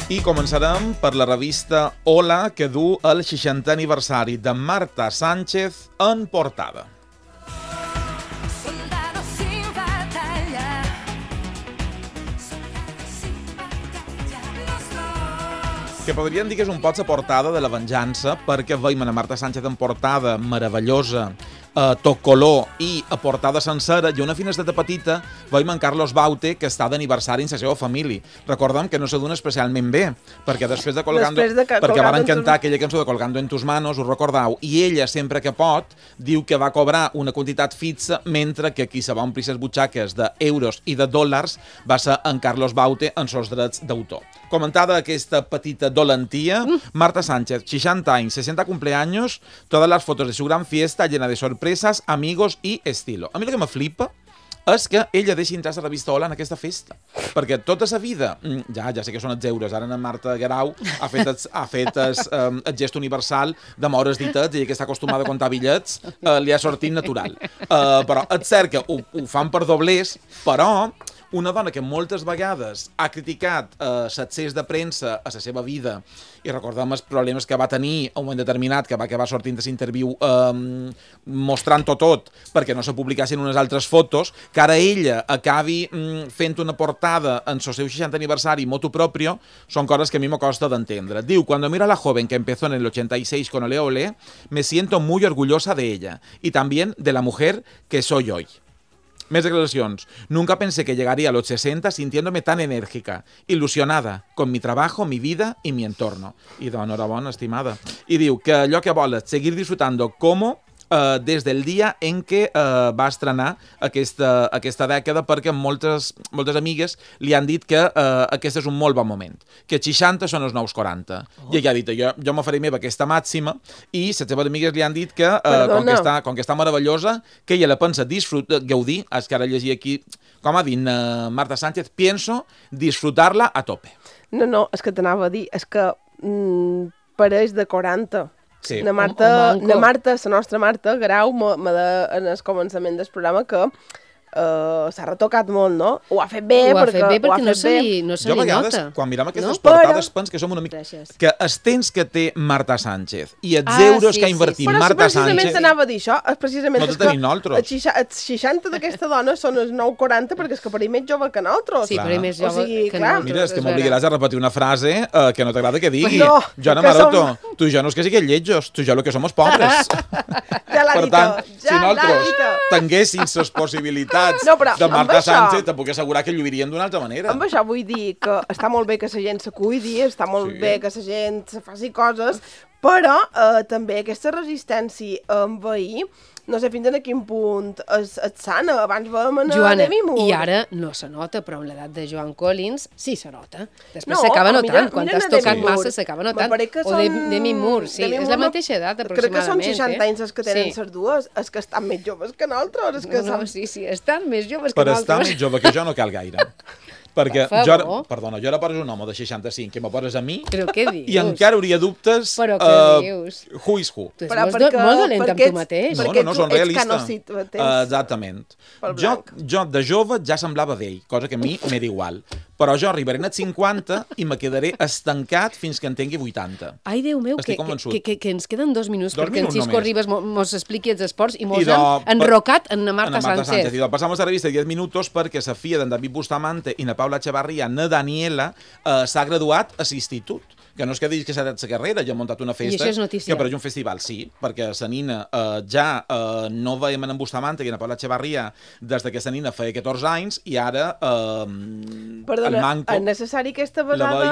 I començarem per la revista Hola, que du el 60è aniversari de Marta Sánchez en portada. Que podríem dir que és un pot la portada de la venjança, perquè veiem a Marta Sánchez en portada meravellosa, tot color i a portada sencera, i una finestreta petita veiem en Carlos Baute, que està d'aniversari en la seva família. Recordem que no se dona especialment bé, perquè després de Colgando... perquè van cantar aquella cançó de Colgando en tus manos, us recordeu, i ella, sempre que pot, diu que va cobrar una quantitat fixa, mentre que qui se va omplir les butxaques d'euros i de dòlars va ser en Carlos Baute en els drets d'autor. Comentada aquesta petita dolentia, Marta Sánchez, 60 anys, 60 cumpleaños, todas las fotos de su gran fiesta llena de sorpresas, amigos y estilo. A mi el que me flipa és que ella deixi entrar a la revista Hola en aquesta festa, perquè tota la vida, ja sé que són els euros, ara en Marta Guerau ha fet el gest universal de moure els ditets, i que està acostumada a comptar bitllets, li ha sortit natural. Però és cert que ho fan per doblers, però una dona que moltes vegades ha criticat l'excés de premsa a la seva vida, i recordem els problemes que va tenir a un moment determinat, que va acabar sortint de l'interviu mostrant-ho tot perquè no se publicassin unes altres fotos, que ara ella acabi fent una portada en el seu 60 aniversari motu propio, són coses que a mi me costa d'entendre. Diu, cuando miro a la joven que empezó en el 86 con Ole Ole, me siento muy orgullosa de ella y también de la mujer que soy hoy. Més declaracions. Nunca pensé que llegaría a los 60 sintiéndome tan enérgica, ilusionada, con mi trabajo, mi vida y mi entorno. I de enhorabona, estimada. I diu que allò que vol és seguir disfrutando como des del dia en què va estrenar aquesta dècada, perquè moltes amigues li han dit que aquest és un molt bon moment, que 60 són els nous 40. I ella ha dit, jo me faré meva aquesta màxima, i les seves amigues li han dit que, com que està meravellosa, que ella la pensa gaudir, és que ara llegia aquí, com ha dit Marta Sánchez, pienso disfrutar-la a tope. No, és que t'anava a dir, és que pareix de 40. Sí. La Marta, la nostra Marta Guerau, me deia en el començament del programa que s'ha retocat molt, no? Ho ha fet bé, perquè no se li nota. Jo a vegades, quan mirem aquestes portades, penso que som una mica... Que els temps que té Marta Sánchez i els euros que ha invertit Marta Sánchez... Però precisament t'anava a dir això, és precisament no tenim nosaltres. Els 60 d'aquesta dona són els 9-40, perquè és que per ell més jove que nosaltres. Sí, per ell més jove que nosaltres. Mira, és que m'obligaràs a repetir una frase que no t'agrada que digui. No, Joana Maroto, tu i jo no és que siguem lletjos, tu i jo el que som els pobres. Per tant, si nosaltres tinguéssim les possibilitats de Marta Sánchez, te puc assegurar que lluirien d'una altra manera. Amb això vull dir que està molt bé que la gent se cuidi, està molt bé que la gent se faci coses, però també aquesta resistència a envair, no sé fins a quin punt és sana. Abans veiem a Demi Moore. I ara no se nota, però amb l'edat de Joan Collins sí se nota. Després s'acaba notant, quan t'has tocat massa s'acaba notant. O Demi Moore, sí, és la mateixa edat aproximadament. Crec que són 60 anys els que tenen les dues, els que estan més joves que nosaltres. Sí, estan més joves que nosaltres. Per estar més jove que jo no cal gaire. Perquè jo ara poses un home de 65 que me poses a mi i encara hauria dubtes who is who. Tu ets molt dolent amb tu mateix. No són realistes. Exactament. Jo de jove ja semblava d'ell, cosa que a mi m'era igual. Però jo arribaré als 50 i me quedaré estancat fins que en tingui 80. Ai, Déu meu, que ens queden 2 minuts perquè en Xisco Ribas mos expliqui els esports i mos hem enrocat en Marta Sánchez. I passamos a la revista 10 minuts perquè la filla d'en David Bustamante i na Paula Echevarría, na Daniela, s'ha graduat a l'institut. Que no és que digui que s'ha dat la carrera, ja ha muntat una festa... I això és notícia. Que per un festival, sí, perquè la nina ja no veiem en Bustamante i en Paula Echevarría des que la nina feia 14 anys i ara el manco... Perdona, és necessari aquesta vegada